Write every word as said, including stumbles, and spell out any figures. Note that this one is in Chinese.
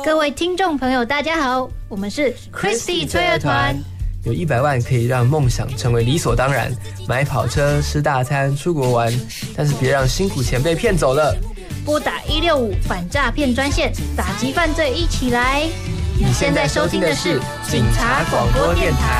各位听众朋友，大家好，我们是 Christy 催儿团。 有一百万可以让梦想成为理所当然，买跑车、吃大餐、出国玩，但是别让辛苦钱被骗走了。 拨打一六五反诈骗专线，打击犯罪一起来。你现在收听的是警察广播电台。